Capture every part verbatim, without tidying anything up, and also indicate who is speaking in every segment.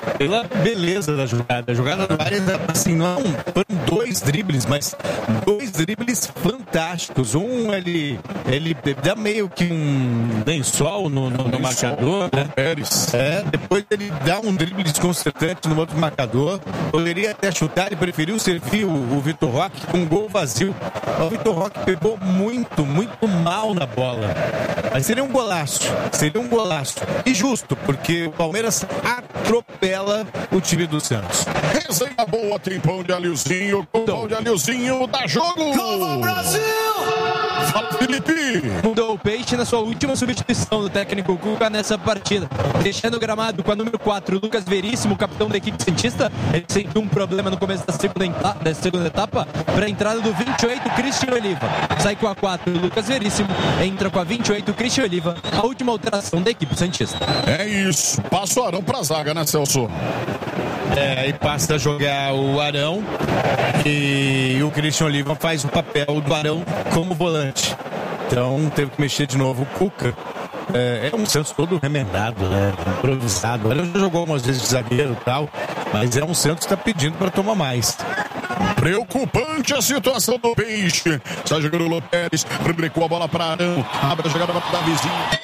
Speaker 1: pela beleza da jogada. A jogada do Arias, assim, não foram dois dribles, mas dois dribles fantásticos. Um, ele, ele dá meio que um lençol no, no, no marcador, né? É, depois ele dá um drible desconcertante no outro marcador. Poderia até chutar, ele preferiu servir o, o Vitor Roque com um gol vazio. O Vitor Roque pegou muito, muito mal na bola. Mas seria um golaço. Seria um golaço. E justo, porque o Palmeiras atropela o time do Santos.
Speaker 2: Resenha boa, tem pão de alhozinho. Com pão de alhozinho, dá jogo!
Speaker 3: Vamos, Brasil!
Speaker 2: Fala, Felipe!
Speaker 4: Mudou o Peixe na sua última substituição do técnico Cuca nessa partida. Deixando o gramado com a número quatro, Lucas Veríssimo, capitão da equipe santista. Ele sentiu um problema no começo da segunda, etapa, da segunda etapa. Para a entrada do vinte e oito, Christian Oliva. Sai com a quatro, Lucas Veríssimo. Entra com a vinte e oito, Christian Oliva. A última alteração da equipe santista.
Speaker 2: É isso. Passa o Arão pra zaga, né, Celso?
Speaker 1: É, e passa a jogar o Arão e o Christian Oliva faz o papel do Arão como volante. Então teve que mexer de novo o Cuca. É, é um Santos todo remendado, né? Improvisado. Ele já jogou umas vezes de zagueiro e tal, mas é um Santos que está pedindo para tomar mais.
Speaker 2: Preocupante a situação do Peixe. Está jogando o Lopes, rubricou a bola para Arão, abre a jogada para Davizinho.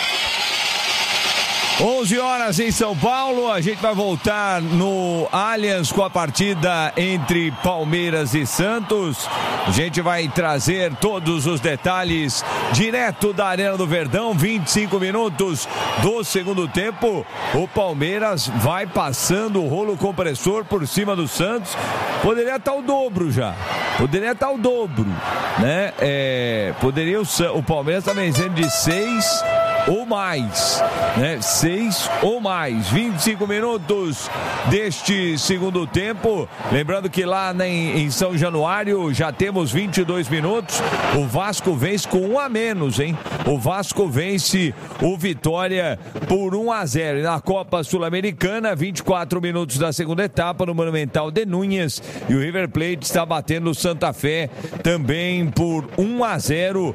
Speaker 5: onze horas em São Paulo, a gente vai voltar no Allianz com a partida entre Palmeiras e Santos. A gente vai trazer todos os detalhes direto da Arena do Verdão, vinte e cinco minutos do segundo tempo. O Palmeiras vai passando o rolo compressor por cima do Santos. Poderia estar o dobro já, poderia estar o dobro, né? É, poderia o, o Palmeiras estar vencendo de seis ou mais, né? Seis ou mais. vinte e cinco minutos deste segundo tempo. Lembrando que lá em, em São Januário já temos vinte e dois minutos. O Vasco vence com um a menos, hein? O Vasco vence o Vitória por um a zero. E na Copa Sul-Americana, vinte e quatro minutos da segunda etapa no Monumental de Núñez. E o River Plate está batendo o Santa Fé também por um a zero.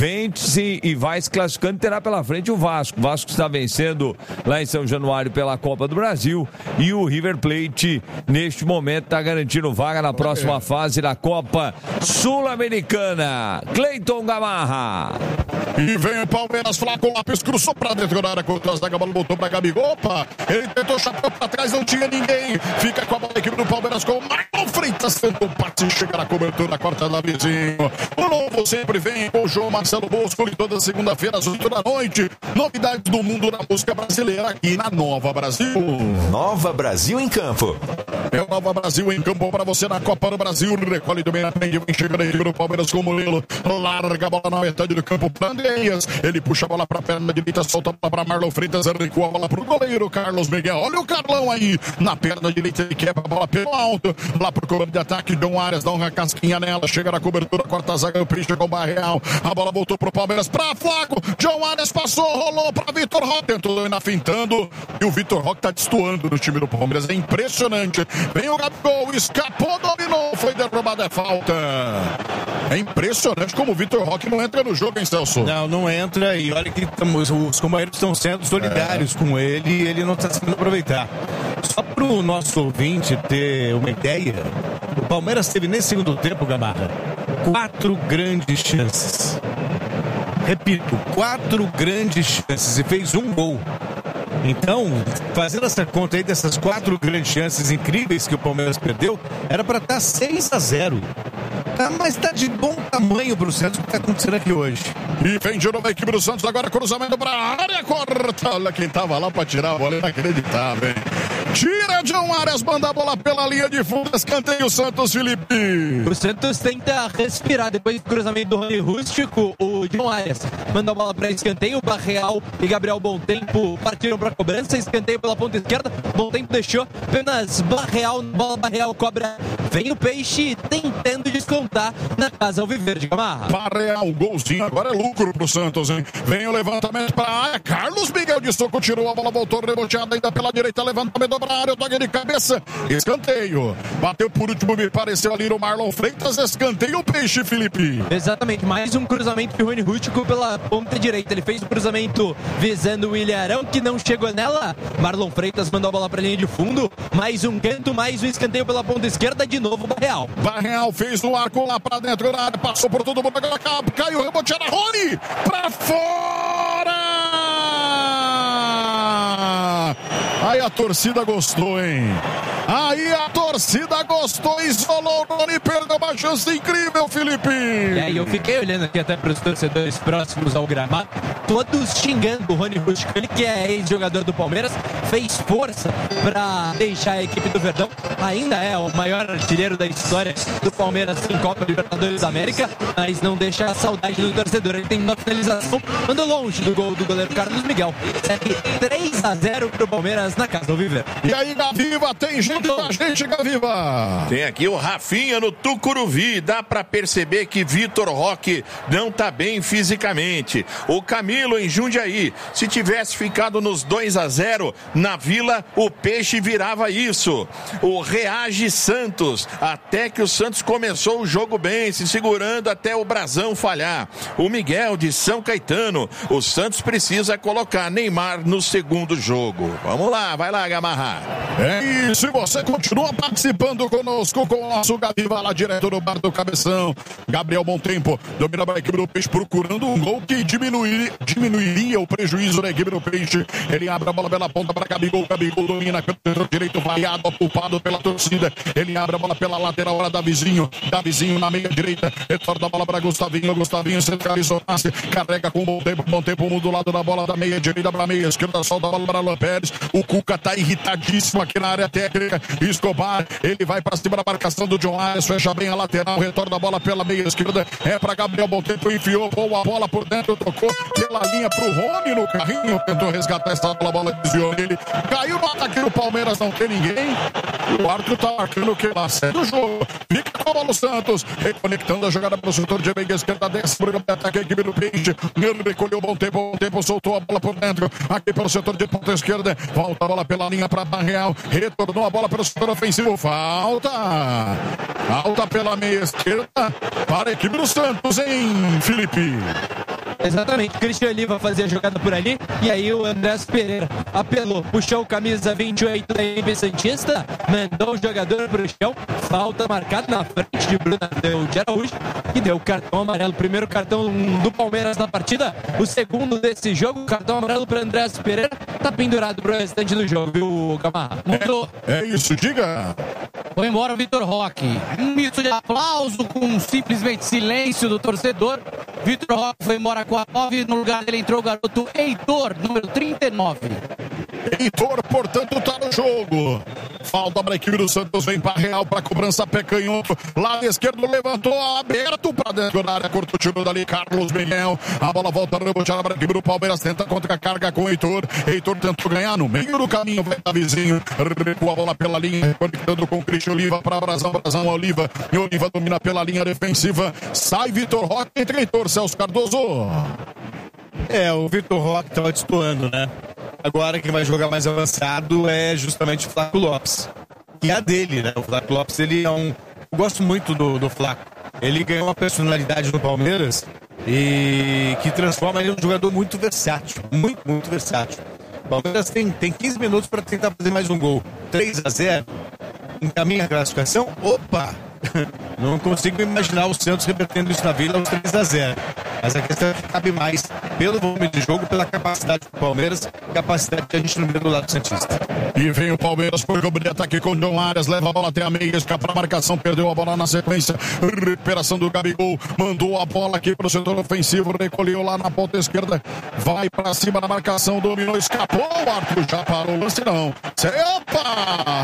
Speaker 5: Vence e vai se classificando. Terá pela frente o Vasco. O Vasco está vencendo lá em São Januário pela Copa do Brasil e o River Plate neste momento está garantindo vaga na próxima fase da Copa Sul-Americana. Cleiton Gamarra.
Speaker 2: E vem o Palmeiras, Flaco Lopes cruzou pra dentro da área contra a zaga, a bola voltou pra Gabigol. Opa, ele tentou chapéu pra trás, não tinha ninguém. Fica com a bola a equipe do Palmeiras com o Marlon Freitas, tentou partir, chega na cobertura, corta da vizinho. O novo sempre vem com o João Marcelo Bosco e toda segunda-feira às oito da noite. Novidades do mundo da música brasileira aqui na Nova Brasil.
Speaker 3: Nova Brasil em campo.
Speaker 2: É o Nova Brasil em campo para você na Copa do Brasil. Recolhe do meio na frente, vem chegando a equipe do Palmeiras com o Murilo. Larga a bola na metade do campo, Pandeias. Ele puxa a bola para a perna direita, solta a bola para Marlon Freitas, recua a bola para o goleiro Carlos Miguel. Olha o Carlão aí na perna direita, ele quebra a bola pelo alto. Lá pro comando de ataque, Dom Arias dá uma casquinha nela, chega na cobertura, corta a zaga, o Príncipe com o Barreal. A bola voltou pro Palmeiras, para Flaco. John Arias passou, rolou para Vitor Roque, tentou ir fintando. E o Vitor Roque tá destoando no time do Palmeiras, é impressionante. Vem o Gabigol, escapou, dominou, foi derrubado, é falta. É impressionante como o Vitor Roque não entra no jogo, hein, Celso?
Speaker 1: Não, não entra, e olha que tamo, os companheiros estão sendo solidários é. com ele e ele não está sabendo aproveitar. Só para o nosso ouvinte ter uma ideia, o Palmeiras teve nesse segundo tempo, Gamarra, quatro grandes chances. Repito, quatro grandes chances e fez um gol. Então, fazendo essa conta aí dessas quatro grandes chances incríveis que o Palmeiras perdeu, era para estar seis a zero. Tá, mas tá de bom tamanho pro Santos o que tá acontecendo aqui hoje.
Speaker 2: E vem de novo a equipe do Santos, agora cruzamento pra área, corta. Olha quem tava lá pra tirar a bola, inacreditável, hein? Tira John Arias, manda a bola pela linha de fundo, escanteio o Santos, Felipe.
Speaker 4: O Santos tenta respirar depois do cruzamento do Rony Rústico. O John Arias manda a bola para escanteio. O Barreal e Gabriel Bom Tempo partiram para cobrança. Escanteio pela ponta esquerda. Bom Tempo deixou apenas Barreal. Bola Barreal cobra. Vem o Peixe tentando descontar na casa Alviverde, Gamarra.
Speaker 2: Barreal, golzinho. Agora é lucro pro Santos, hein? Vem o levantamento para a área. Carlos Miguel de Soco tirou a bola, voltou reboteada ainda pela direita. Levantamento do para a área, o toque de cabeça, escanteio. Bateu por último, me pareceu ali no Marlon Freitas, escanteio o Peixe, Felipe.
Speaker 4: Exatamente, mais um cruzamento de Rony Rústico pela ponta direita. Ele fez o cruzamento visando o William Arão, que não chegou nela. Marlon Freitas mandou a bola para a linha de fundo. Mais um canto, mais um escanteio pela ponta esquerda, de novo o Barreal.
Speaker 2: Barreal fez o arco lá para dentro da área, passou por todo mundo, agora caiu o rebote, era Rony, para fora! Aí a torcida gostou, hein? Aí a torcida gostou, isolou o Rony, perdeu uma chance incrível, Felipe.
Speaker 4: E aí eu fiquei olhando aqui até para os torcedores próximos ao gramado, todos xingando o Rony Rústico, ele que é ex-jogador do Palmeiras, fez força para deixar a equipe do Verdão, ainda é o maior artilheiro da história do Palmeiras em Copa Libertadores da América, mas não deixa a saudade do torcedor. Ele tem uma finalização, andou longe do gol do goleiro Carlos Miguel. Segue três a zero pro Palmeiras na casa do Viver.
Speaker 2: E aí, Gaviva, tem gente com a gente, Gaviva.
Speaker 6: Tem aqui o Rafinha no Tucuruvi, dá pra perceber que Vitor Roque não tá bem fisicamente. O Camilo em Jundiaí, se tivesse ficado nos dois a zero na Vila, o Peixe virava isso. O Reage Santos, até que o Santos começou o jogo bem, se segurando até o Brasão falhar. O Miguel de São Caetano, o Santos precisa colocar Neymar no segundo jogo. Vamos lá, vai lá, Gamarra.
Speaker 2: É isso, e você continua participando conosco com o nosso Gaviva lá direto do bar do Cabeção. Gabriel Montempo domina a equipe do Peixe, procurando um gol que diminuir, diminuiria o prejuízo da equipe do Peixe. Ele abre a bola pela ponta para Gabigol, Gabigol domina pelo centro direito, variado, ocupado pela torcida. Ele abre a bola pela lateral, hora da Vizinho, da Vizinho na meia direita, retorna a bola para Gustavinho, Gustavinho centralizou, passe, carrega com o Montempo, Montempo muda do lado da bola da meia direita para a meia esquerda, solta a bola para Luan Pérez. O Cuca tá irritadíssimo aqui na área técnica. Escobar, ele vai para cima da marcação do John Arias, fecha bem a lateral, retorna a bola pela meia esquerda, é para Gabriel Montempo, enfiou, boa bola por dentro, tocou pela linha pro Rony no carrinho, tentou resgatar essa bola, a bola desviou ele, caiu no ataque do Palmeiras, não tem ninguém, e o árbitro tá marcando o que lá, segue o jogo, fica com a bola o Santos, reconectando a jogada pro setor de meia esquerda, desce pro ataque a equipe do Peixe, ele recolheu o bom tempo, bom tempo, soltou a bola por dentro, aqui pelo setor de ponta esquerda, volta a bola pela linha para Barreal, retornou a bola pelo setor ofensivo, falta, falta pela meia esquerda para a equipe do Santos, hein, Felipe?
Speaker 4: Exatamente, Cristian Oliva fazia a jogada por ali, e aí o Andrés Pereira apelou, puxou o camisa vinte e oito da equipe santista, mandou o jogador pro chão, falta marcada na frente de Bruno de Araújo, e deu cartão amarelo, primeiro cartão do Palmeiras na partida, o segundo desse jogo, cartão amarelo para Andrés Pereira, tá pendurado pro restante do jogo, viu, Gamarra?
Speaker 2: É, é isso, diga!
Speaker 7: Foi embora o Vitor Roque. Um misto de aplauso com simplesmente silêncio do torcedor. Vitor Roque foi embora com a nove. No lugar dele entrou o garoto Heitor, número trinta e nove.
Speaker 2: Heitor, portanto, tá no jogo. Falta para a equipe do Santos, vem para Real para cobrança, pé canhoto. Lado esquerdo levantou, aberto para dentro da área, curto tiro dali, Carlos Miguel. A bola volta a rebotear para a equipe do Palmeiras, tenta contra a carga com o Heitor. Heitor tentou ganhar no meio do caminho, vai da Vizinho. Recua a bola pela linha, conectando com o Cristian Oliva para Brasão, Brasão, Oliva. E Oliva domina pela linha defensiva. Sai Vitor Roque, entre Heitor, Celso Cardoso.
Speaker 1: É, o Vitor Roque estava destoando, né? Agora quem vai jogar mais avançado é justamente o Flaco Lopes. Que é a dele, né? O Flaco Lopes, ele é um... Eu gosto muito do, do Flaco. Ele ganhou uma personalidade no Palmeiras e que transforma ele em um jogador muito versátil. Muito, muito versátil. O Palmeiras tem, tem quinze minutos para tentar fazer mais um gol. três a zero. Encaminha a classificação. Opa! Não consigo imaginar o Santos revertendo isso na Vila aos três a zero. Mas a questão é que cabe mais pelo volume de jogo, pela capacidade do Palmeiras, capacidade que a gente não vê do lado santista.
Speaker 2: E vem o Palmeiras por cobrir ataque com o John Arias, leva a bola até a meia, escapa a marcação, perdeu a bola na sequência, recuperação do Gabigol, mandou a bola aqui para o setor ofensivo, recolheu lá na ponta esquerda, vai para cima da marcação, dominou, escapou, o árbitro já parou o lance, não. Opa!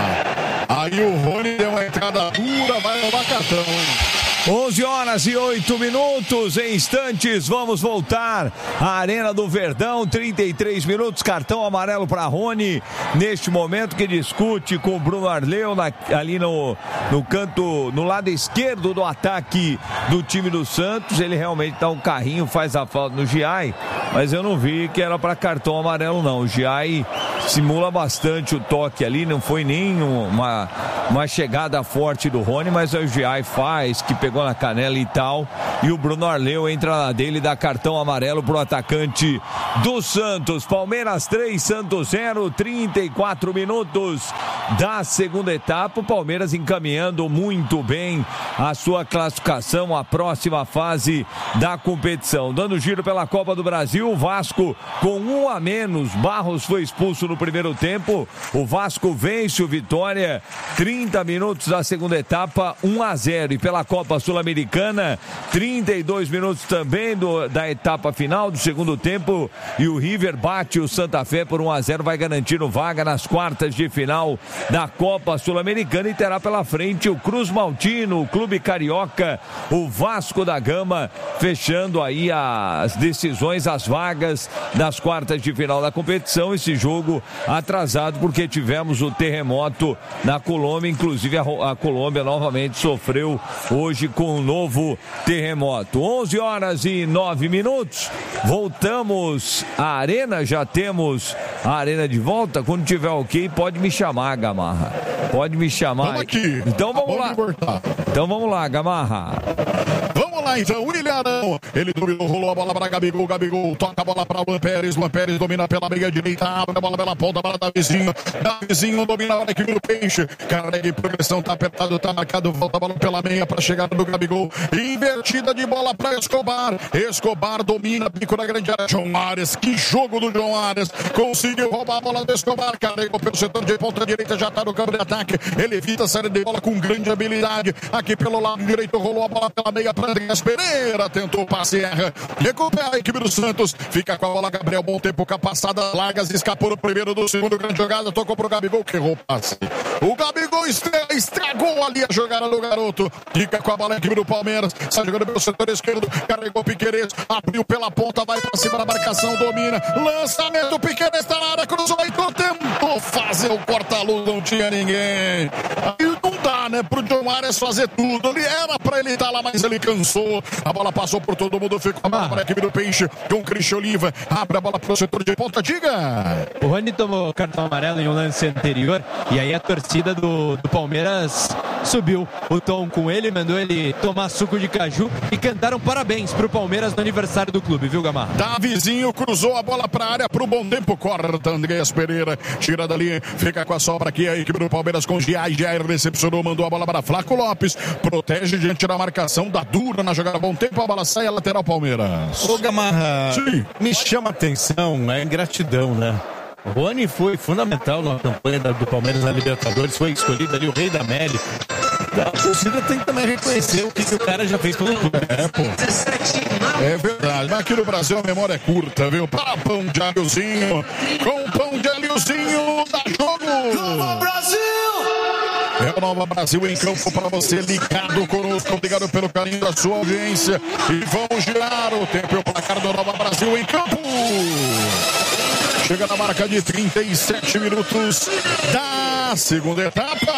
Speaker 2: Aí o Rony deu uma entrada dura, vai levar cartão, hein?
Speaker 5: onze horas e oito minutos, em instantes vamos voltar à Arena do Verdão, trinta e três minutos, cartão amarelo para Rony, neste momento que discute com o Bruno Arleu na, ali no, no canto, no lado esquerdo do ataque do time do Santos. Ele realmente dá um carrinho, faz a falta no Giai, mas eu não vi que era para cartão amarelo não. O Giai simula bastante o toque ali, não foi nem uma, uma chegada forte do Rony, mas o Giai faz, que pegou na canela e tal, e o Bruno Arleu entra na dele e dá cartão amarelo pro atacante do Santos. Palmeiras três, Santos zero, trinta e quatro minutos da segunda etapa. O Palmeiras encaminhando muito bem a sua classificação à próxima fase da competição. Dando giro pela Copa do Brasil, o Vasco com um a menos. Barros foi expulso no primeiro tempo. O Vasco vence o Vitória, trinta minutos da segunda etapa, um a zero. E pela Copa Sul-Americana, trinta e dois minutos também do, da etapa final do segundo tempo. E o River bate o Santa Fé por um a zero, vai garantindo vaga nas quartas de final da Copa Sul-Americana e terá pela frente o Cruz Maltino, o Clube Carioca, o Vasco da Gama, fechando aí as decisões, as vagas das quartas de final da competição. Esse jogo atrasado porque tivemos o terremoto na Colômbia, inclusive a, a Colômbia novamente sofreu hoje com um novo terremoto. onze horas e nove minutos, voltamos à arena, já temos a arena de volta. Quando tiver ok, pode me chamar, Gamarra, pode me chamar.
Speaker 2: Vamos aqui.
Speaker 5: Então vamos lá. Então vamos lá, Gamarra.
Speaker 2: Vamos lá então, William Arão, ele dominou, rolou a bola para Gabigol, Gabigol toca a bola para Luan Pérez, Luan Pérez domina pela meia direita, abre a bola pela ponta, para Davizinho, Davizinho domina a equipe do Peixe, carrega em progressão, tá apertado, tá marcado, volta a bola pela meia para chegar do Gabigol, invertida de bola para Escobar, Escobar domina, pico na grande área, João Ares, que jogo do João Ares, conseguiu roubar a bola do Escobar, carregou pelo setor de ponta direita, já tá no campo de ataque, ele evita a saída de bola com grande habilidade, aqui pelo lado direito, rolou a bola pela meia para Andrés Pereira, tentou o passe, erra, recupera a equipe do Santos, fica com a bola Gabriel, bom tempo, passada, Largas escapou no primeiro, do segundo, grande jogada, tocou pro Gabigol, que errou o passe, o Gabigol estragou ali a jogada do garoto, fica com a bola a equipe do Palmeiras, sai jogando pelo setor esquerdo, carregou Piquerez, abriu pela ponta, vai pra cima da marcação, domina, lançamento, Piquerez tá na área, cruzou, entrou, tentou fazer o corta-luz, não tinha ninguém, aí não dá, né, pro John Ares fazer tudo, ele era pra ele estar lá, mas ele cansou, a bola passou por todo mundo, ficou a bola para a equipe do Peixe, com o Cristian Oliva, abre a bola pro setor de ponta, diga!
Speaker 4: O Rony tomou cartão amarelo em um lance anterior, e aí a torcida do, do Palmeiras subiu o tom com ele, mandou ele tomar suco de caju e cantaram parabéns pro Palmeiras no aniversário do clube, viu, Gamarra?
Speaker 2: Davizinho cruzou a bola pra área pro bom tempo, corta Andrés Pereira, tira dali, fica com a sobra aqui a equipe do Palmeiras com Giai, Giai recepcionou, mandou a bola para Flaco Lopes, protege diante da marcação, da dura na jogada, bom tempo, a bola sai, a lateral Palmeiras.
Speaker 1: Ô Gamarra,
Speaker 2: sim,
Speaker 1: me chama a atenção a ingratidão, né? O Rony foi fundamental na campanha do Palmeiras na Libertadores, foi escolhido ali o rei da América. A torcida tem que também reconhecer o que, que o cara já fez pelo clube.
Speaker 2: É, pô. É verdade, mas aqui no Brasil a memória é curta, viu? Para pão de alhozinho, com pão de alhozinho, dá jogo! Nova Brasil! É o Nova Brasil em campo para você, ligado conosco, obrigado pelo carinho da sua audiência. E vamos girar o tempo e o placar do Nova Brasil em campo. Chega na marca de trinta e sete minutos da segunda etapa.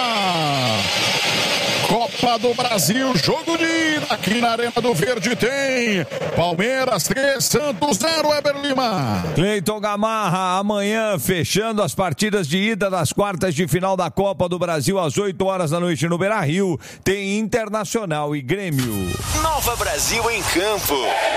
Speaker 2: Copa do Brasil, jogo de ida aqui na Arena do Verde tem Palmeiras três, Santos zero, Eber Lima.
Speaker 5: Cleiton Gamarra, amanhã fechando as partidas de ida das quartas de final da Copa do Brasil às oito horas da noite no Beira-Rio, tem Internacional e Grêmio.
Speaker 3: Nova Brasil em campo.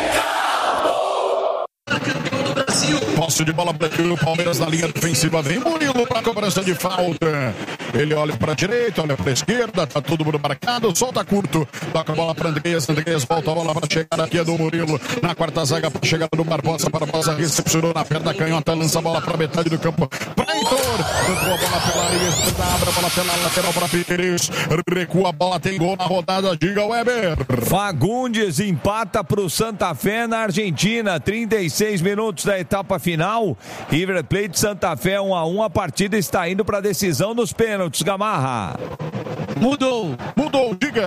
Speaker 2: Posse de bola para o Palmeiras na linha defensiva. Vem Murilo para a cobrança de falta. Ele olha para a direita, olha para a esquerda. Tá todo mundo marcado. Solta curto. Toca a bola para Andrés. Andrés volta a bola para chegar aqui é do Murilo. Na quarta zaga para chegar do Barbosa. Barbosa recepcionou na perna canhota. Lança a bola para metade do campo. Para Heitor. Recua a bola pela linha esquerda. Abre a bola pela lateral para Piquerez. Recua a bola. Tem gol na rodada. Diga Weber.
Speaker 5: Fagundes empata para o Santa Fé na Argentina. trinta e seis minutos da etapa final. River Plate Santa Fé um a um. A partida está indo para a decisão dos pênaltis. Gamarra.
Speaker 7: Mudou.
Speaker 2: Mudou, diga.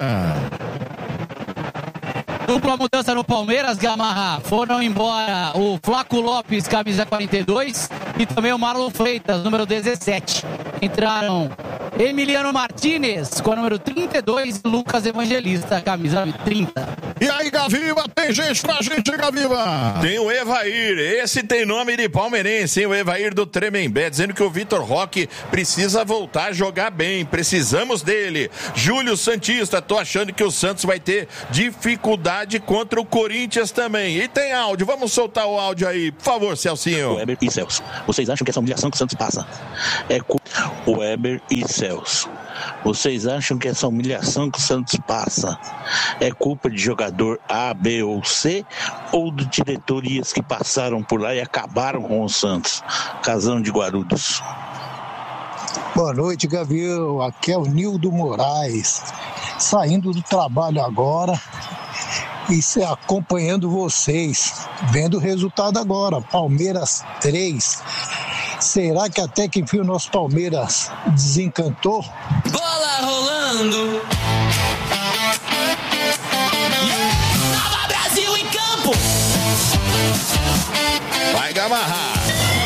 Speaker 7: Dupla mudança no Palmeiras, Gamarra. Foram embora o Flaco Lopes, camisa quarenta e dois, e também o Marlon Freitas, número dezessete. Entraram Emiliano Martinez com a número trinta e dois, Lucas Evangelista, camisa trinta.
Speaker 2: E aí, Gaviva, tem gente pra gente, Gaviva?
Speaker 6: Tem o Evair, esse tem nome de palmeirense, hein? O Evair do Tremembé, dizendo que o Vitor Roque precisa voltar a jogar bem, precisamos dele. Júlio Santista, tô achando que o Santos vai ter dificuldade contra o Corinthians também. E tem áudio, vamos soltar o áudio aí, por favor, Celcinho.
Speaker 8: Weber e Celso, vocês acham que essa humilhação que o Santos passa é cu... Weber e Celso, vocês acham que essa humilhação que o Santos passa é culpa de jogador A, B ou C, ou de diretorias que passaram por lá e acabaram com o Santos? Casão de Guarulhos.
Speaker 9: Boa noite, Gavião. Aqui é o Nildo Moraes, saindo do trabalho agora e se acompanhando vocês, vendo o resultado agora. Palmeiras três. Será que até que enfim o nosso Palmeiras desencantou?
Speaker 10: Bola rolando. Nova Brasil em campo.
Speaker 6: Vai Gamarra.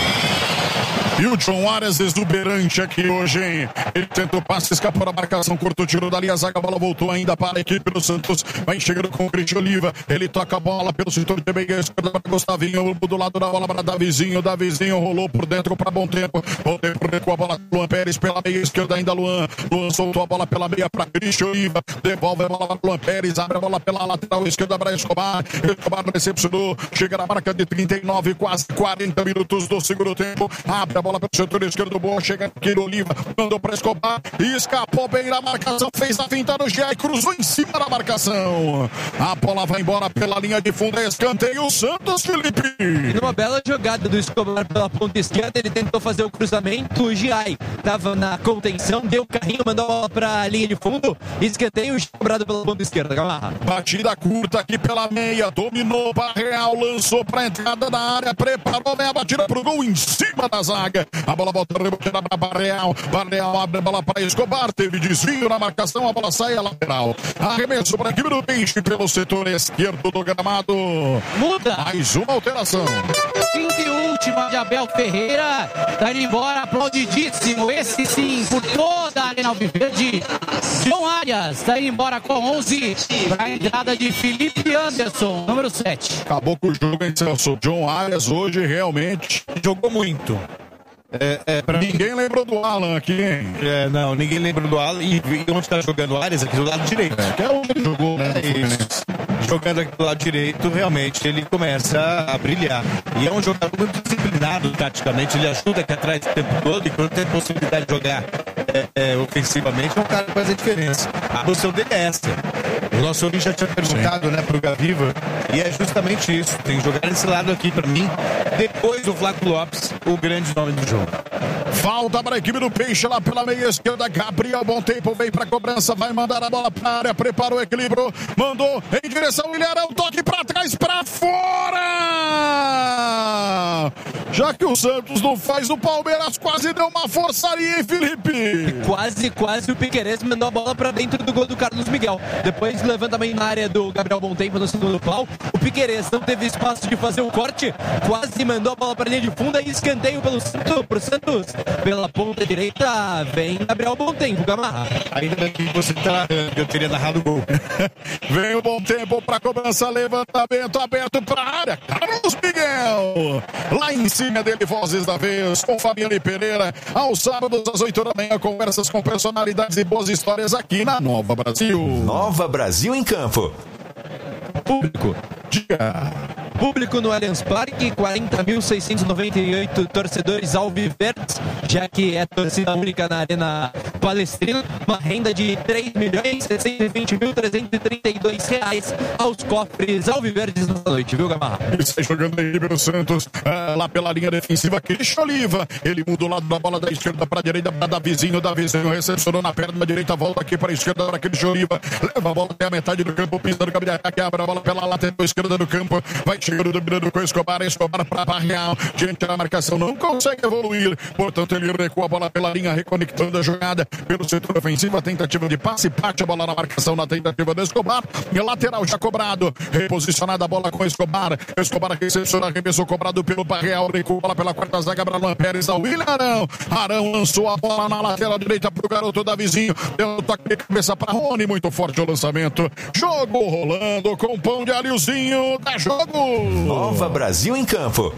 Speaker 2: E o John Arias exuberante aqui hoje, hein? Ele tentou passe, escapou da marcação, cortou o tiro dali, a zaga, a bola voltou ainda para a equipe do Santos. Vai chegando com o Cristian Oliva. Ele toca a bola pelo setor de meia esquerda para Gustavinho, do lado da bola para Davizinho. Davizinho rolou por dentro para Bom Tempo. Bom Tempo por dentro com a bola. Luan Pérez pela meia esquerda ainda, Luan. Luan soltou a bola pela meia para Cristian Oliva. Devolve a bola para Luan Pérez, abre a bola pela lateral esquerda para Escobar. Escobar recepcionou, chega na marca de trinta e nove, quase quarenta minutos do segundo tempo. Abre a bola pelo setor esquerdo, boa, chega aqui no Oliva, mandou para Escobar, escapou bem na marcação, fez a finta no G E, cruzou em cima da marcação. A bola vai embora pela linha de fundo, escanteio o Santos, Felipe.
Speaker 4: E numa bela jogada do Escobar pela ponta esquerda, ele tentou fazer o cruzamento, o Giai estava na contenção, deu o carrinho, mandou a bola para a linha de fundo, escanteio cobrado pela ponta esquerda. Gamarra.
Speaker 2: Batida curta aqui pela meia, dominou para Real, lançou para a entrada da área, preparou bem a batida pro gol em cima da zaga. A bola volta a reboteira para Barreal. Barreal abre a bola para Escobar. Teve desvio na marcação. A bola sai a lateral. Arremesso para a equipe do Peixe pelo setor esquerdo do gramado.
Speaker 7: Muda.
Speaker 2: Mais uma alteração.
Speaker 7: Quinta e última de Abel Ferreira. Tá indo embora, aplaudidíssimo. Esse sim, por toda a Arena Alviverde. John Arias tá indo embora com onze. Para a entrada de Felipe Anderson, número sete.
Speaker 2: Acabou com o jogo, hein, Celso? John Arias hoje realmente
Speaker 1: jogou muito. É, é, pra
Speaker 2: ninguém
Speaker 1: mim...
Speaker 2: lembrou do Alan aqui, hein?
Speaker 1: É, não, ninguém lembra do Alan. E, e onde tá jogando o Arias? Aqui do lado direito.
Speaker 2: É, que é onde ele jogou, né?
Speaker 1: É isso. Jogando aqui do lado direito, realmente ele começa a brilhar. E é um jogador muito disciplinado taticamente. Ele ajuda aqui atrás o tempo todo. E quando tem possibilidade de jogar é, é, ofensivamente, é um cara que faz a diferença. A posição dele é essa. O nosso ouvinte já tinha perguntado, Sim. né, pro Gaviva. E é justamente isso. Tem que jogar nesse lado aqui pra mim. Depois do Flávio Lopes, o grande nome do jogo.
Speaker 2: Falta para a equipe do Peixe lá pela meia esquerda. Gabriel Bom Tempo vem para a cobrança, vai mandar a bola para a área, preparou o equilíbrio, mandou em direção ao Ilharão, toque para trás, para fora! Já que o Santos não faz, o Palmeiras quase deu uma forçaria, hein, Felipe?
Speaker 4: Quase, quase o Piquerez mandou a bola para dentro do gol do Carlos Miguel. Depois do levantamento na área do Gabriel Bom Tempo no segundo pau, o Piquerez não teve espaço de fazer o corte, quase mandou a bola para a linha de fundo e escanteio pelo Santos, pro Santos. Pela ponta direita vem Gabriel Bom Tempo, Gamarra.
Speaker 1: Ainda bem que você tá narrando, que eu teria narrado o gol.
Speaker 2: Vem o Bom Tempo para cobrança, levantamento aberto para a área. Carlos Miguel. Lá em cima dele, vozes da vez, com Fabiane Pereira. Aos sábados, às oito da manhã, conversas com personalidades e boas histórias aqui na Nova Brasil.
Speaker 3: Nova Brasil em campo.
Speaker 4: Público.
Speaker 2: Diga.
Speaker 4: Público no Allianz Parque, quarenta mil seiscentos e noventa e oito torcedores alviverdes, já que é torcida única na Arena Palestrina, uma renda de três milhões seiscentos e vinte mil trezentos e trinta e dois reais aos cofres alviverdes nessa noite, viu, Gamarra?
Speaker 2: Está jogando aí Ribeiro Santos, ah, lá pela linha defensiva, Cristian Oliva, ele muda o lado da bola da esquerda para a direita, para Davizinho, Davizinho recepcionou na perna da direita, volta aqui para a esquerda para Cristian Oliva, leva a bola até a metade do campo, pisa no caminho de ataque, abre a bola pela lateral esquerda do campo, vai chegando, dominando com Escobar, Escobar para Barreal, diante da marcação, não consegue evoluir, portanto ele recua a bola pela linha, reconectando a jogada, pelo setor ofensivo, a tentativa de passe, bate a bola na marcação na tentativa do Escobar, e lateral já cobrado, reposicionada a bola com Escobar, Escobar recepciona, arremesso cobrado pelo Barreal, recua a bola pela quarta zaga para Luan Pérez, ao William Arão, Arão lançou a bola na lateral direita pro garoto Davizinho, deu um toque de cabeça para Rony, muito forte o lançamento, jogo rolando com pão de alhozinho, dá jogo!
Speaker 3: Nova Brasil em campo.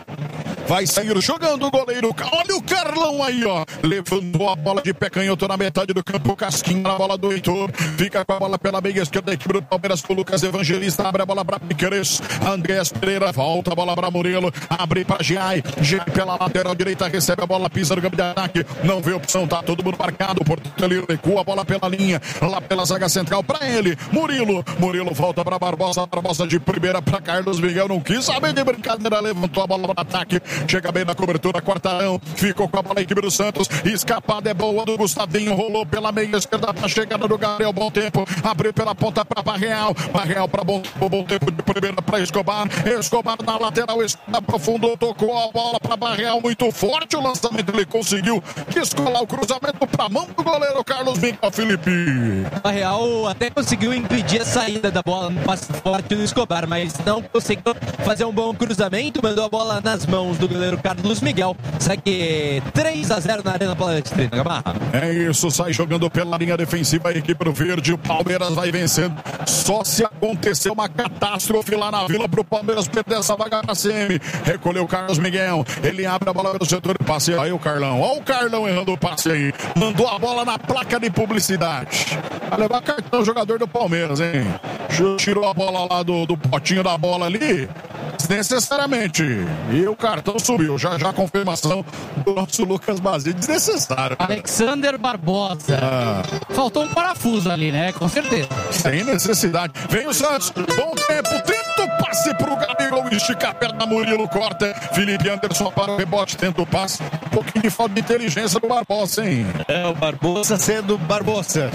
Speaker 2: Vai sair jogando o goleiro. Olha o Carlão aí, ó. Levantou a bola de pé canhoto na metade do campo. Casquinha na bola do Heitor. Fica com a bola pela meia esquerda. Equipe do Palmeiras com o Lucas Evangelista. Abre a bola para Piqueires. Andrés Pereira. Volta a bola para Murilo. Abre para Giai. Giai pela lateral direita. Recebe a bola. Pisa no campo de ataque. Não vê opção. Tá todo mundo marcado. Portanto, ele recua a bola pela linha. Lá pela zaga central para ele. Murilo. Murilo volta para Barbosa. Barbosa de primeira para Carlos Miguel. Não quis saber de brincadeira. Levantou a bola para ataque. Chega bem na cobertura, Quartarão, ficou com a bola a equipe do Santos, escapada é boa do Gustavinho, rolou pela meia esquerda pra chegada do Gabriel, bom tempo, abriu pela ponta pra Barreal, Barreal pra bom, bom tempo de primeira pra Escobar, Escobar na lateral, Escobar aprofundou, tocou a bola pra Barreal, muito forte o lançamento, ele conseguiu descolar o cruzamento pra mão do goleiro Carlos Miguel, Felipe.
Speaker 4: Barreal até conseguiu impedir a saída da bola no passe forte do Escobar, mas não conseguiu fazer um bom cruzamento, mandou a bola nas mãos do goleiro Carlos Miguel. Segue três a zero na Arena Palestrina, Gamarra.
Speaker 2: É isso, sai jogando pela linha defensiva a equipe do Verde. O Palmeiras vai vencendo. Só se acontecer uma catástrofe lá na Vila pro Palmeiras perder essa vaga na C M. Recolheu o Carlos Miguel. Ele abre a bola pelo setor de passe. Aí o Carlão. Olha o Carlão errando o passe aí. Mandou a bola na placa de publicidade. Vai levar cartão jogador do Palmeiras, hein? Tirou a bola lá do, do potinho da bola ali. Desnecessariamente. E o cartão subiu. Já já a confirmação do nosso Lucas Basílio. Desnecessário.
Speaker 7: Alexander Barbosa.
Speaker 2: Ah.
Speaker 7: Faltou um parafuso ali, né? Com certeza.
Speaker 2: Sem necessidade. Vem o Santos. Bom tempo. Tenta o passe pro Gabigol. Estica a perna. Murilo corta. Felipe Anderson para o rebote. Tenta o passe. Um pouquinho de falta de inteligência do Barbosa, hein?
Speaker 1: É, o Barbosa sendo Barbosa.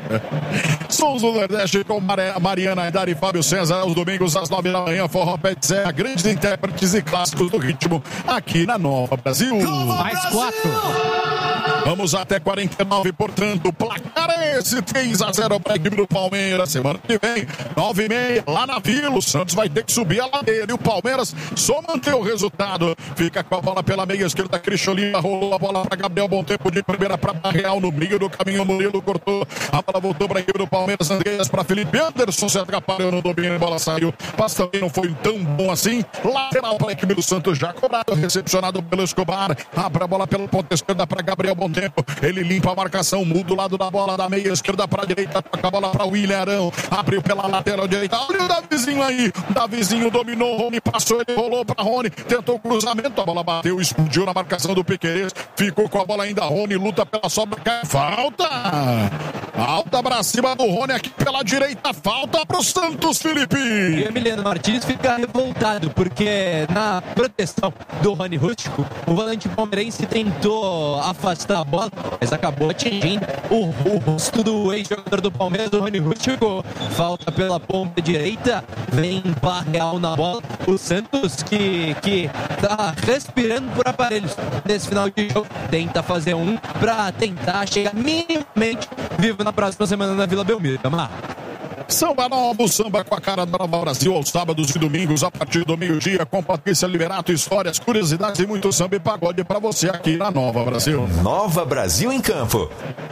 Speaker 2: Sons do Nordeste com Mariana Aidar e Fábio César. Aos domingos às nove da manhã. Forró Pet Zé. Grandes intérpretes e clássicos do ritmo aqui na Nova Brasil.
Speaker 7: Mais quatro.
Speaker 2: Vamos até quarenta e nove, portanto, o placar é esse, três a zero para a equipe do Palmeiras. Semana que vem, nove e meia, lá na Vila, o Santos vai ter que subir a ladeira e o Palmeiras só manter o resultado. Fica com a bola pela meia esquerda, Cricholina rolou a bola para Gabriel, bom tempo de primeira para Barreal, no meio do caminho, Murilo cortou, a bola voltou para a equipe do Palmeiras, Andreas para Felipe Anderson, se atrapalhou no domínio, a bola saiu, mas também não foi tão bom assim. Lateral para a equipe do Santos, já cobrado, recepcionado pelo Escobar, abre a bola pela ponta esquerda para Gabriel, bom tempo, ele limpa a marcação, muda o lado da bola, da meia esquerda para a direita, toca a bola para o William Arão, abriu pela lateral direita, olha o Davizinho aí, Davizinho dominou, Rony passou, ele rolou para Rony, tentou o cruzamento, a bola bateu, explodiu na marcação do Piqueires, ficou com a bola ainda, Rony luta pela sobra, falta, falta pra cima do Rony aqui pela direita, falta pro Santos, Felipe.
Speaker 4: E o Emiliano Martins fica revoltado, porque na proteção do Rony Rústico, o volante palmeirense tentou afastar a bola, mas acabou atingindo o, o rosto do ex-jogador do Palmeiras, do Rony Rústico. Falta pela ponta direita, vem Barreal na bola. O Santos que, que tá respirando por aparelhos nesse final de jogo, tenta fazer um pra tentar chegar minimamente vivo na próxima semana na Vila Belmiro.
Speaker 2: Samba Novo, samba com a cara da Nova Brasil, aos sábados e domingos, a partir do meio-dia, com Patrícia Liberato, histórias, curiosidades e muito samba e pagode pra você aqui na Nova Brasil.
Speaker 3: Nova Brasil em campo.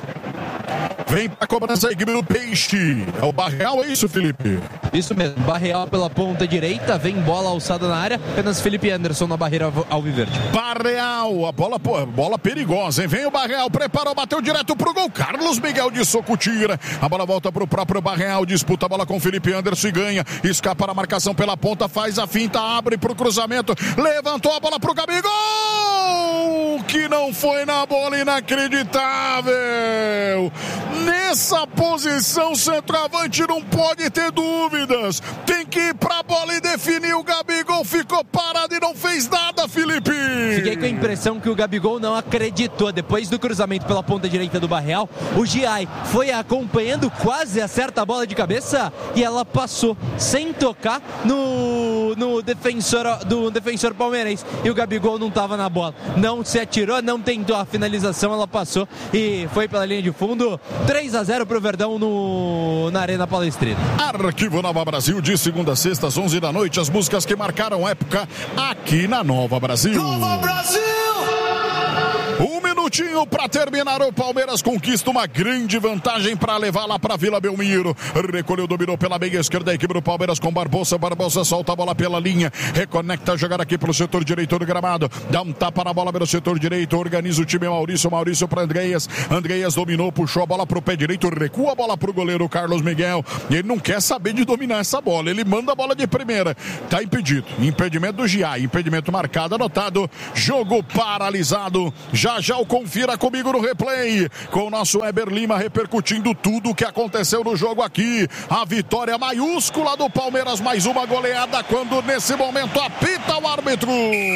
Speaker 2: Vem pra cobrança a equipe do Peixe. É o Barreal, é isso, Felipe?
Speaker 4: Isso mesmo, Barreal pela ponta direita, vem bola alçada na área, apenas Felipe Anderson na barreira alviverde.
Speaker 2: Barreal, a bola, pô, bola perigosa, hein? Vem o Barreal, preparou, bateu direto pro gol. Carlos Miguel de soco tira. A bola volta pro próprio Barreal, disputa a bola com Felipe Anderson e ganha. Escapa na marcação pela ponta, faz a finta, abre pro cruzamento, levantou a bola pro Gabigol, que não foi na bola, inacreditável. Nessa posição, centroavante não pode ter dúvidas. Tem que ir pra bola e definir. O Gabigol ficou parado e não fez nada, Felipe.
Speaker 4: Fiquei com a impressão que o Gabigol não acreditou. Depois do cruzamento pela ponta direita do Barreal, o Giai foi acompanhando, quase acerta a bola de cabeça e ela passou sem tocar no, no defensor do defensor palmeirense. E o Gabigol não estava na bola. Não se atirou, não tentou a finalização, ela passou e foi pela linha de fundo. três a zero pro Verdão no, na Arena Palestrina.
Speaker 2: Arquivo Nova Brasil, de segunda a sexta, às onze da noite, as músicas que marcaram época aqui na Nova Brasil.
Speaker 10: Nova Brasil!
Speaker 2: Um minutinho para terminar, o Palmeiras conquista uma grande vantagem para levar lá para Vila Belmiro. Recolheu, dominou pela meia esquerda a equipe do Palmeiras com Barbosa. Barbosa solta a bola pela linha, reconecta a jogada aqui pelo setor direito do gramado, dá um tapa na bola pelo setor direito, organiza o time Maurício, Maurício para Andreas. Andreas dominou, puxou a bola pro pé direito, recua a bola pro goleiro Carlos Miguel. E ele não quer saber de dominar essa bola, ele manda a bola de primeira. Tá impedido, impedimento do Giai, impedimento marcado, anotado, jogo paralisado. Já já o confira comigo no replay, com o nosso Weber Lima repercutindo tudo o que aconteceu no jogo aqui. A vitória maiúscula do Palmeiras, mais uma goleada, quando nesse momento apita o árbitro.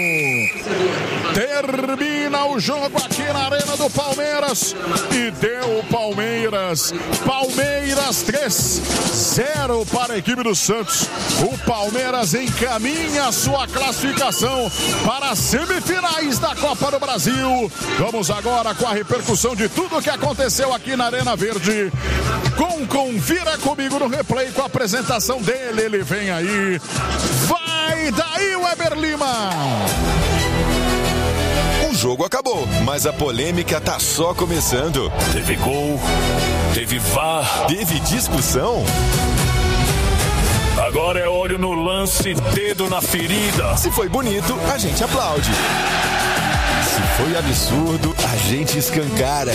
Speaker 2: Termina o jogo aqui na Arena do Palmeiras e deu Palmeiras. Palmeiras três zero para a equipe do Santos. O Palmeiras encaminha a sua classificação para as semifinais da Copa do Brasil. Vamos agora com a repercussão de tudo o que aconteceu aqui na Arena Verde. Com Confira comigo no replay, com a apresentação dele. Ele vem aí. Vai daí, Weber Lima.
Speaker 3: O jogo acabou, mas a polêmica tá só começando.
Speaker 11: Teve gol, teve V A R,
Speaker 3: teve discussão.
Speaker 11: Agora é olho no lance, dedo na ferida.
Speaker 3: Se foi bonito, a gente aplaude. Se foi absurdo, a gente escancara.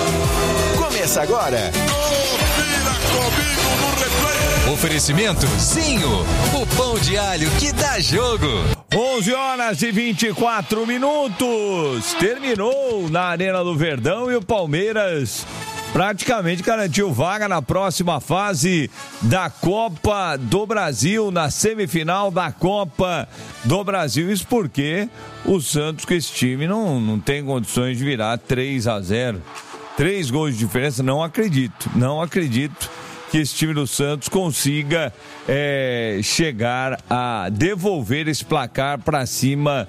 Speaker 3: Começa agora.
Speaker 2: Confira comigo no replay.
Speaker 3: Oferecimento Zinho, o pão de alho que dá jogo.
Speaker 5: onze horas e vinte e quatro minutos. Terminou na Arena do Verdão e o Palmeiras praticamente garantiu vaga na próxima fase da Copa do Brasil, na semifinal da Copa do Brasil. Isso porque o Santos, com esse time, não, não tem condições de virar três a zero. Três gols de diferença, não acredito. Não acredito que esse time do Santos consiga é, chegar a devolver esse placar para cima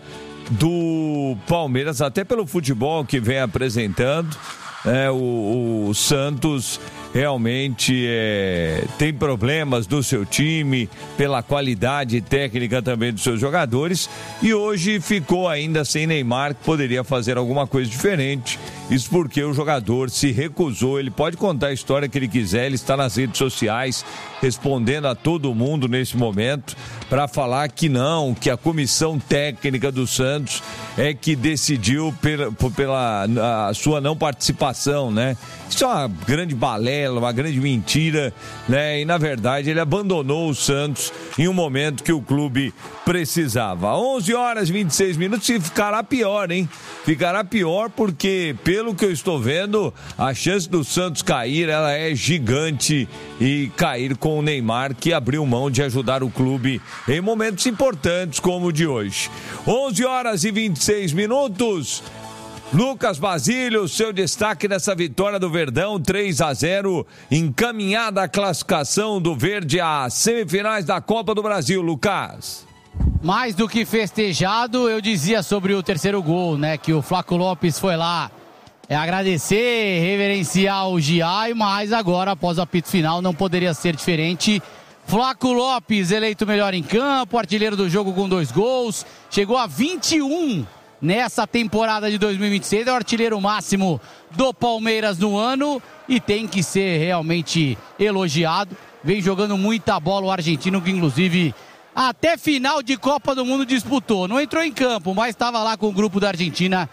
Speaker 5: do Palmeiras, até pelo futebol que vem apresentando. É, o, o Santos realmente é, tem problemas do seu time, pela qualidade técnica também dos seus jogadores, e hoje ficou ainda sem Neymar, que poderia fazer alguma coisa diferente. Isso porque o jogador se recusou. Ele pode contar a história que ele quiser, ele está nas redes sociais respondendo a todo mundo nesse momento para falar que não, que a comissão técnica do Santos é que decidiu pela, pela a sua não participação, né? Isso é uma grande balela, uma grande mentira, né? E na verdade ele abandonou o Santos em um momento que o clube precisava. onze horas e vinte e seis minutos, e ficará pior, hein? Ficará pior porque, pelo que eu estou vendo, a chance do Santos cair, ela é gigante, e cair com o Neymar, que abriu mão de ajudar o clube em momentos importantes como o de hoje. onze horas e vinte e seis minutos. Lucas Basílio, seu destaque nessa vitória do Verdão, três a zero, encaminhada a classificação do Verde às semifinais da Copa do Brasil. Lucas.
Speaker 7: Mais do que festejado, eu dizia sobre o terceiro gol, né? Que o Flaco Lopes foi lá é, agradecer, reverenciar o Giai, mas agora, após o apito final, não poderia ser diferente. Flaco Lopes, eleito melhor em campo, artilheiro do jogo com dois gols, chegou a vinte e um nessa temporada de dois mil e vinte e seis, é o artilheiro máximo do Palmeiras no ano e tem que ser realmente elogiado. Vem jogando muita bola o argentino, que inclusive até final de Copa do Mundo disputou. Não entrou em campo, mas estava lá com o grupo da Argentina,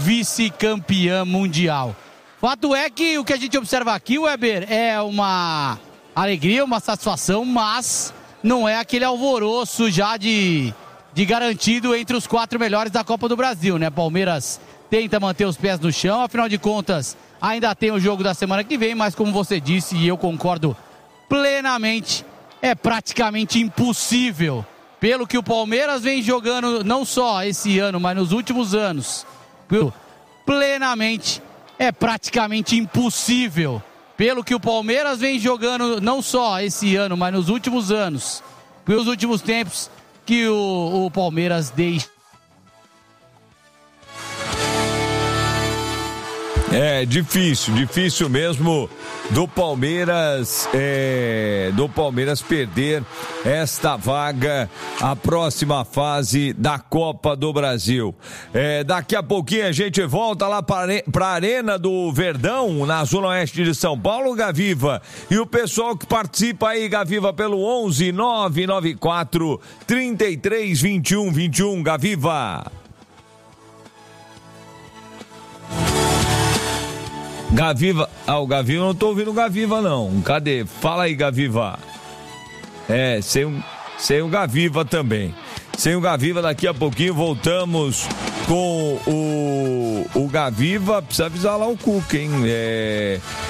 Speaker 7: vice-campeã mundial. Fato é que o que a gente observa aqui, Weber, é uma alegria, uma satisfação, mas não é aquele alvoroço já de, de garantido entre os quatro melhores da Copa do Brasil, né? Palmeiras tenta manter os pés no chão, afinal de contas, Ainda tem o jogo da semana que vem, mas como você disse, e eu concordo plenamente, é praticamente impossível. Pelo que o Palmeiras vem jogando, não só esse ano, mas nos últimos anos, plenamente, é praticamente impossível. Pelo que o Palmeiras vem jogando, não só esse ano, mas nos últimos anos, nos últimos tempos, que o, o Palmeiras deixa.
Speaker 5: É difícil, difícil mesmo do Palmeiras, é, do Palmeiras perder esta vaga, a próxima fase da Copa do Brasil. É, daqui a pouquinho a gente volta lá para a Arena do Verdão, na Zona Oeste de São Paulo, Gaviva. E o pessoal que participa aí, Gaviva, pelo onze nove nove quatro, trinta e três, vinte e um, vinte e um, Gaviva. Gaviva, ah, o Gaviva, não tô ouvindo o Gaviva não, cadê? Fala aí, Gaviva. É, sem, o, sem o Gaviva também. Sem o Gaviva, daqui a pouquinho voltamos com o, o Gaviva, precisa avisar lá o Cuca, hein? É...